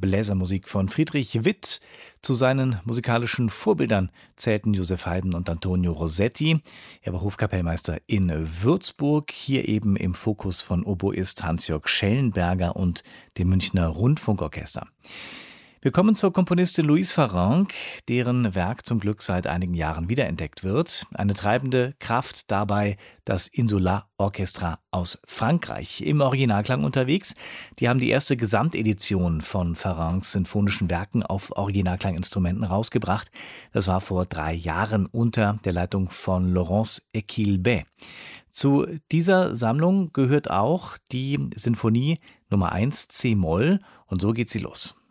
Bläsermusik von Friedrich Witt. Zu seinen musikalischen Vorbildern zählten Josef Haydn und Antonio Rossetti. Er war Hofkapellmeister in Würzburg, hier eben im Fokus von Oboist Hans-Jörg Schellenberger und dem Münchner Rundfunkorchester. Wir kommen zur Komponistin Louise Farrenc, deren Werk zum Glück seit einigen Jahren wiederentdeckt wird. Eine treibende Kraft dabei das Insulat Orchestra aus Frankreich. Im Originalklang unterwegs. Die haben die erste Gesamtedition von Farrencs sinfonischen Werken auf Originalklanginstrumenten rausgebracht. Das war vor 3 Jahren unter der Leitung von Laurence Equilbet. Zu dieser Sammlung gehört auch die Sinfonie Nummer 1 C-Moll und so geht sie los.